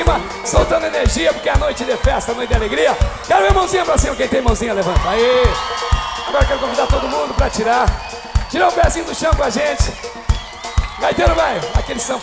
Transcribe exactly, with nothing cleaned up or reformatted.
soltando energia, porque é a noite de festa, a noite de alegria. Quero ver mãozinha pra cima, quem tem mãozinha, levanta. Aí. Agora quero convidar todo mundo pra tirar. Tirar o pezinho do chão com a gente. Gaiteiro, vai, aquele sanfona.